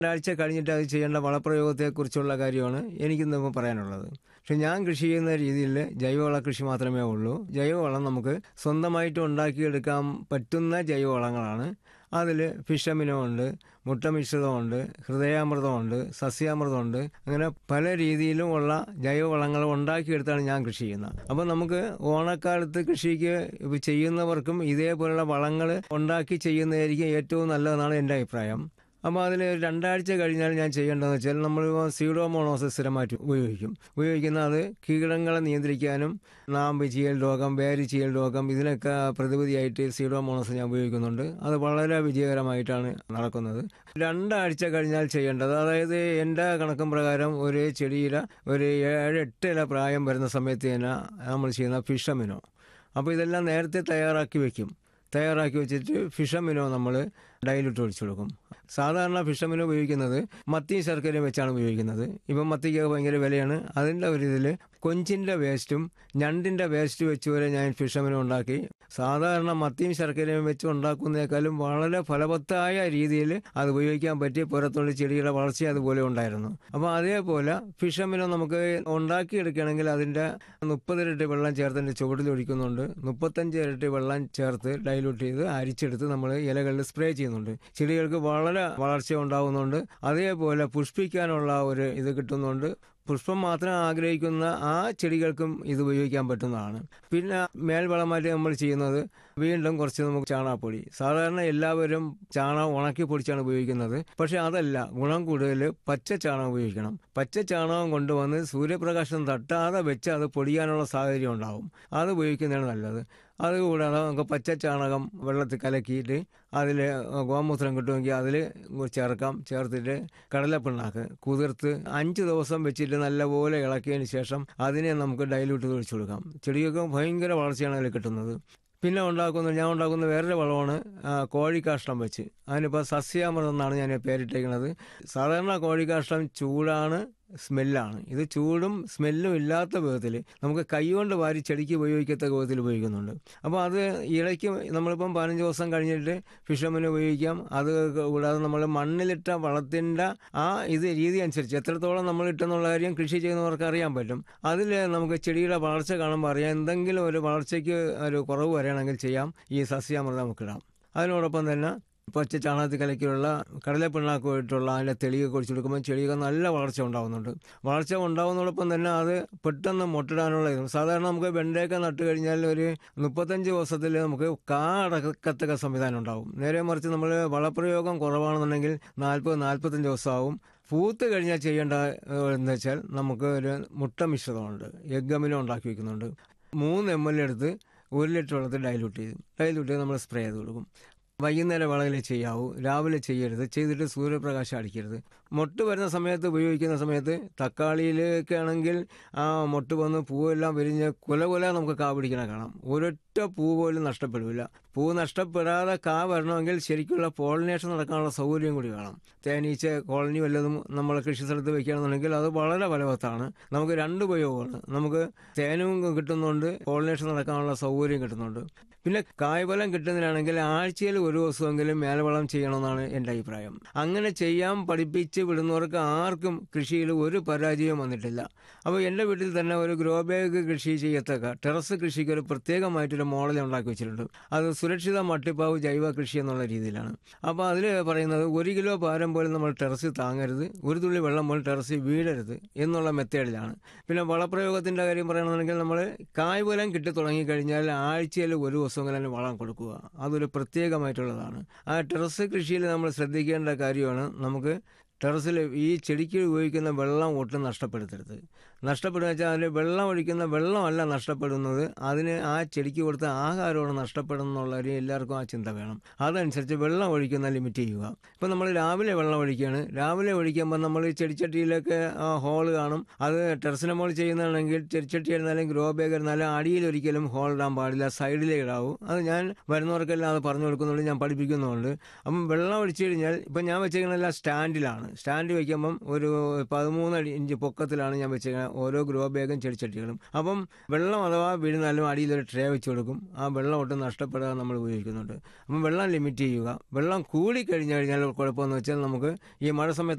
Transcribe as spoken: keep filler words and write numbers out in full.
രണ്ടാഴ്ച കഴിഞ്ഞിട്ട് അത് ചെയ്യേണ്ട വളപ്രയോഗത്തെക്കുറിച്ചുള്ള കാര്യമാണ് എനിക്കിന്നിപ്പോൾ പറയാനുള്ളത്. പക്ഷെ ഞാൻ കൃഷി ചെയ്യുന്ന രീതിയിൽ ജൈവവള കൃഷി മാത്രമേ ഉള്ളൂ. ജൈവവളം നമുക്ക് സ്വന്തമായിട്ട് ഉണ്ടാക്കിയെടുക്കാൻ പറ്റുന്ന ജൈവവളങ്ങളാണ്. അതിൽ ഫിഷമിനമുണ്ട്, മുട്ട മിശ്രിതമുണ്ട്, ഹൃദയാമൃതമുണ്ട്, സസ്യാമൃതമുണ്ട്. അങ്ങനെ പല രീതിയിലും ഉള്ള ജൈവവളങ്ങൾ ഉണ്ടാക്കിയെടുത്താണ് ഞാൻ കൃഷി ചെയ്യുന്നത്. അപ്പോൾ നമുക്ക് ഓണക്കാലത്ത് കൃഷിക്ക് ചെയ്യുന്നവർക്കും ഇതേപോലുള്ള വളങ്ങൾ ഉണ്ടാക്കി ചെയ്യുന്നതായിരിക്കും ഏറ്റവും നല്ലതെന്നാണ് എൻ്റെ അഭിപ്രായം. അപ്പോൾ അതിൽ രണ്ടാഴ്ച കഴിഞ്ഞാൽ ഞാൻ ചെയ്യേണ്ടതെന്ന് വെച്ചാൽ നമ്മൾ സ്യൂഡോമോണോസ് സ്ഥിരമായിട്ട് ഉപയോഗിക്കും. ഉപയോഗിക്കുന്ന അത് കീടങ്ങളെ നിയന്ത്രിക്കാനും നാമ്പ് ചീയൽ രോഗം, വേര് ചീയൽ രോഗം ഇതിനൊക്കെ പ്രതിവിധിയായിട്ട് സ്യൂഡോമോണോസ് ഞാൻ ഉപയോഗിക്കുന്നുണ്ട്. അത് വളരെ വിജയകരമായിട്ടാണ് നടക്കുന്നത്. രണ്ടാഴ്ച കഴിഞ്ഞാൽ ചെയ്യേണ്ടത്, അതായത് എൻ്റെ കണക്കും പ്രകാരം ഒരു ചെടിയില ഒരു ഏഴ് എട്ട് ഇല പ്രായം വരുന്ന സമയത്ത് തന്നെ നമ്മൾ ചെയ്യുന്ന ഫിഷമിനോ. അപ്പോൾ ഇതെല്ലാം നേരത്തെ തയ്യാറാക്കി വയ്ക്കും. തയ്യാറാക്കി വെച്ചിട്ട് ഫിഷമിനോ നമ്മൾ ഡൈലൂട്ട് ഒഴിച്ചു കൊടുക്കും. സാധാരണ ഫിഷമിനോ ഉപയോഗിക്കുന്നത് മത്തിയും ശർക്കരയും വെച്ചാണ് ഉപയോഗിക്കുന്നത്. ഇപ്പം മത്തിക്ക് ഭയങ്കര വിലയാണ്. അതിൻ്റെ ഒരു ഇതിൽ കൊഞ്ചിൻ്റെ വേസ്റ്റും ഞണ്ടിൻ്റെ വേസ്റ്റ് വെച്ച് വരെ ഞാൻ ഫിഷമിനോ ഉണ്ടാക്കി. സാധാരണ മത്തിയും ശർക്കരയും വെച്ച് ഉണ്ടാക്കുന്നതിനേക്കാളും വളരെ ഫലവത്തായ രീതിയിൽ അത് ഉപയോഗിക്കാൻ പറ്റി. പുറത്തുള്ള ചെടിയുടെ വളർച്ച അതുപോലെ ഉണ്ടായിരുന്നു. അപ്പോൾ അതേപോലെ ഫിഷമിനോ നമുക്ക് ഉണ്ടാക്കിയെടുക്കുകയാണെങ്കിൽ അതിൻ്റെ മുപ്പത് ഇരട്ടി വെള്ളം ചേർത്തിൻ്റെ ചുവട്ടിൽ ഒഴിക്കുന്നുണ്ട്. മുപ്പത്തഞ്ച് ഇരട്ടി വെള്ളം ചേർത്ത് ഡൈലൂട്ട് ചെയ്ത് അരിച്ചെടുത്ത് നമ്മൾ ഇലകളിൽ സ്പ്രേ ചെയ്യുന്നുണ്ട്. ചെടികൾക്ക് വളരെ വളർച്ച ഉണ്ടാകുന്നുണ്ട്. അതേപോലെ പുഷ്പിക്കാനുള്ള ഒരു ഇത് കിട്ടുന്നുണ്ട്. പുഷ്പം മാത്രം ആഗ്രഹിക്കുന്ന ആ ചെടികൾക്കും ഇത് ഉപയോഗിക്കാൻ പറ്റുന്നതാണ്. പിന്നെ മേൽവളമായിട്ട് നമ്മൾ ചെയ്യുന്നത് വീണ്ടും കുറച്ച് നമുക്ക് ചാണകപ്പൊടി. സാധാരണ എല്ലാവരും ചാണകം ഉണക്കി പൊടിച്ചാണ് ഉപയോഗിക്കുന്നത്. പക്ഷെ അതല്ല, ഗുണം കൂടുതൽ പച്ച ചാണകം ഉപയോഗിക്കണം. പച്ച ചാണകം കൊണ്ടുവന്ന് സൂര്യപ്രകാശം തട്ടാതെ വെച്ച് അത് പൊടിയാനുള്ള സാഹചര്യം ഉണ്ടാവും. അത് ഉപയോഗിക്കുന്നതാണ് നല്ലത്. അതുകൂടാതെ നമുക്ക് പച്ച ചാണകം വെള്ളത്തിൽ കലക്കിയിട്ട് അതിൽ ഗോമൂത്രം കിട്ടുമെങ്കിൽ അതിൽ ചേർക്കാം. ചേർത്തിട്ട് കടലപ്പിണ്ണാക്ക് കുതിർത്ത് അഞ്ച് ദിവസം വെച്ചിട്ട് നല്ലപോലെ ഇളക്കിയതിന് ശേഷം അതിനെ നമുക്ക് ഡൈലൂട്ട് ഒഴിച്ചു കൊടുക്കാം. ചെടികൾക്ക് ഭയങ്കര വളർച്ചയാണ് അതിൽ കിട്ടുന്നത്. പിന്നെ ഉണ്ടാക്കുന്ന ഞാൻ ഉണ്ടാക്കുന്ന വേറൊരു വളമാണ് കോഴിക്കാഷ്ടം വെച്ച്. അതിനിപ്പോൾ സസ്യാമൃതം എന്നാണ് ഞാൻ പേരിട്ടേക്കുന്നത്. സാധാരണ കോഴിക്കാഷ്ടം ചൂടാണ്, സ്മെല്ലാണ്. ഇത് ചൂടും സ്മെല്ലും ഇല്ലാത്ത വിധത്തിൽ നമുക്ക് കൈകൊണ്ട് വാരി ചെടിക്ക് ഉപയോഗിക്കത്തക്ക വിധത്തിൽ ഉപയോഗിക്കുന്നുണ്ട്. അപ്പോൾ അത് ഇടയ്ക്ക് നമ്മളിപ്പം പതിനഞ്ച് ദിവസം കഴിഞ്ഞിട്ട് ഫിഷമിന് ഉപയോഗിക്കാം. അത് കൂടാതെ നമ്മൾ മണ്ണിലിട്ട വളത്തിൻ്റെ ആ ഇത് രീതി അനുസരിച്ച് എത്രത്തോളം നമ്മൾ ഇട്ടെന്നുള്ള കാര്യം കൃഷി ചെയ്യുന്നവർക്ക് അറിയാൻ പറ്റും. അതിൽ നമുക്ക് ചെടിയുടെ വളർച്ച കാണുമ്പോൾ അറിയാം. എന്തെങ്കിലും ഒരു വളർച്ചയ്ക്ക് ഒരു കുറവ് വരികയാണെങ്കിൽ ചെയ്യാം. ഈ സസ്യാമൃതം നമുക്കിടാം. അതിനോടൊപ്പം തന്നെ പച്ച ചാണകത്തിൽ കലക്കിയുള്ള കടലപ്പിണ്ണാക്കുമായിട്ടുള്ള അതിൻ്റെ തെളിയൊക്കെ കുറിച്ച് കൊടുക്കുമ്പോൾ ചെടികൾ നല്ല വളർച്ച ഉണ്ടാകുന്നുണ്ട്. വളർച്ച ഉണ്ടാകുന്നതോടൊപ്പം തന്നെ അത് പെട്ടെന്ന് മുട്ടിടാനുള്ള ഇതും. സാധാരണ നമുക്ക് വെണ്ടയൊക്കെ നട്ട് കഴിഞ്ഞാൽ ഒരു മുപ്പത്തഞ്ച് ദിവസത്തിൽ നമുക്ക് കാ അടക്കത്തക്ക സംവിധാനം ഉണ്ടാവും. നേരെ മറിച്ച് നമ്മൾ വളപ്രയോഗം കുറവാണെന്നുണ്ടെങ്കിൽ നാൽപ്പത് നാൽപ്പത്തഞ്ച് ദിവസമാവും. പൂത്ത് കഴിഞ്ഞാൽ ചെയ്യേണ്ട എന്ന് വെച്ചാൽ നമുക്ക് ഒരു മുട്ട മിശ്രിതമുണ്ട്, എഗ് അമിനോ ഉണ്ടാക്കി വയ്ക്കുന്നുണ്ട്. മൂന്ന് എം എൽ എടുത്ത് ഒരു ലിറ്റർ വെള്ളത്തിൽ ഡൈലൂട്ട് ചെയ്യും. ഡൈലൂട്ട് ചെയ്ത് നമ്മൾ സ്പ്രേ ചെയ്ത് കൊടുക്കും. വൈകുന്നേരം വേളയിൽ ചെയ്യാവൂ, രാവിലെ ചെയ്യരുത്. ചെയ്തിട്ട് സൂര്യപ്രകാശം അടിക്കരുത്. മൊട്ട് വരുന്ന സമയത്ത് ഉപയോഗിക്കുന്ന സമയത്ത് തക്കാളിയിലൊക്കെ ആണെങ്കിൽ ആ മൊട്ട് വന്ന് പൂവെല്ലാം വിരിഞ്ഞ് കുല കുല നമുക്ക് കാ പിടിക്കണ കാണാം. ഒരൊറ്റ പൂ പോലും നഷ്ടപ്പെടില്ല. പൂ നഷ്ടപ്പെടാതെ കാ വരണമെങ്കിൽ ശരിക്കുള്ള പോളിനേഷൻ നടക്കാനുള്ള സൗകര്യം കൂടി വേണം. തേനീച്ച കോളനി വല്ലതും നമ്മൾ കൃഷി സ്ഥലത്ത് വയ്ക്കുകയാണെന്നുണ്ടെങ്കിൽ അത് വളരെ ഫലവത്താണ്. നമുക്ക് രണ്ട് ഉപയോഗമാണ്. നമുക്ക് തേനും കിട്ടുന്നുണ്ട്, പോളിനേഷൻ നടക്കാനുള്ള സൗകര്യം കിട്ടുന്നുണ്ട്. പിന്നെ കായ്ഫലം കിട്ടുന്നതിനാണെങ്കിൽ ആഴ്ചയിൽ ഒരു ദിവസമെങ്കിലും മേൽവളം ചെയ്യണമെന്നാണ് എൻ്റെ അഭിപ്രായം. അങ്ങനെ ചെയ്യാൻ പഠിപ്പിച്ച് വിടുന്നവർക്ക് ആർക്കും കൃഷിയിൽ ഒരു പരാജയവും വന്നിട്ടില്ല. അപ്പോൾ എൻ്റെ വീട്ടിൽ തന്നെ ഒരു ഗ്രോ ബാഗ് കൃഷി ചെയ്യത്തക്ക ടെറസ് കൃഷിക്ക് ഒരു പ്രത്യേകമായിട്ടൊരു മോഡൽ ഉണ്ടാക്കി വെച്ചിട്ടുണ്ട്. അത് സുരക്ഷിത മട്ടിപ്പാവ് ജൈവ കൃഷി എന്നുള്ള രീതിയിലാണ്. അപ്പോൾ അതിൽ പറയുന്നത് ഒരു കിലോ ഭാരം പോലും നമ്മൾ ടെറസിൽ താങ്ങരുത്, ഒരു തുള്ളി വെള്ളം പോലും ടെറസിൽ വീഴരുത് എന്നുള്ള മെത്തേഡിലാണ്. പിന്നെ വളപ്രയോഗത്തിൻ്റെ കാര്യം പറയുകയാണെന്നുണ്ടെങ്കിൽ നമ്മൾ കായ്ഫലം കിട്ടി തുടങ്ങിക്കഴിഞ്ഞാൽ ആഴ്ചയിൽ ഒരു ദിവസമെങ്കിലും വളം കൊടുക്കുക. അതൊരു പ്രത്യേകമായിട്ടുള്ളതാണ്. ആ ടെറസ് കൃഷിയിൽ നമ്മൾ ശ്രദ്ധിക്കേണ്ട കാര്യമാണ്. നമുക്ക് ടെറസിൽ ഈ ചെടിക്ക് ഉപയോഗിക്കുന്ന വെള്ളം ഒട്ടും നഷ്ടപ്പെടുത്തരുത്. നഷ്ടപ്പെടുക വെച്ചാൽ അതിൽ വെള്ളം ഒഴിക്കുന്ന വെള്ളമല്ല നഷ്ടപ്പെടുന്നത്, അതിന് ആ ചെടിക്ക് കൊടുത്ത ആഹാരമാണ് നഷ്ടപ്പെടുന്നുള്ളവരെ എല്ലാവർക്കും ആ ചിന്ത വേണം. അതനുസരിച്ച് വെള്ളം ഒഴിക്കുന്ന ലിമിറ്റ് ചെയ്യുക. ഇപ്പം നമ്മൾ രാവിലെ വെള്ളം ഒഴിക്കുകയാണ്. രാവിലെ ഒഴിക്കുമ്പോൾ നമ്മൾ ചെടിച്ചട്ടിയിലൊക്കെ ഹോൾ കാണും. അത് ടെറസിന് മുകളിൽ ചെയ്യുന്നതാണെങ്കിൽ ചെടിച്ചട്ടി ആയിരുന്നാലും ഗ്രോ ബാഗ് ആയിരുന്നാലും അടിയിൽ ഒരിക്കലും ഹോൾ ഇടാൻ പാടില്ല, സൈഡിലേ ഇടാവൂ. അത് ഞാൻ വരുന്നവർക്കെല്ലാം അത് പറഞ്ഞു കൊടുക്കുന്നുണ്ട്, ഞാൻ പഠിപ്പിക്കുന്നുണ്ട്. അപ്പം വെള്ളം ഒഴിച്ചു കഴിഞ്ഞാൽ ഇപ്പം ഞാൻ വെച്ചേക്കുന്നതെല്ലാം സ്റ്റാൻഡിലാണ്. സ്റ്റാൻഡ് വയ്ക്കുമ്പം ഒരു പതിമൂന്ന് ഇഞ്ച് പൊക്കത്തിലാണ് ഞാൻ വെച്ചേക്കുന്നത്. ഓരോ ഗ്രോ ബാഗും ചെടിച്ചട്ടികളും. അപ്പം വെള്ളം അഥവാ വീഴുന്നാലും അടിയിലൊരു ട്രേ വെച്ച് കൊടുക്കും. ആ വെള്ളം ഒട്ടും നഷ്ടപ്പെടാതെ നമ്മൾ ഉപയോഗിക്കുന്നുണ്ട്. അപ്പം വെള്ളം ലിമിറ്റ് ചെയ്യുക. വെള്ളം കൂടി കഴിഞ്ഞു കഴിഞ്ഞാൽ കുഴപ്പമെന്ന് വെച്ചാൽ നമുക്ക് ഈ മഴ സമയത്ത്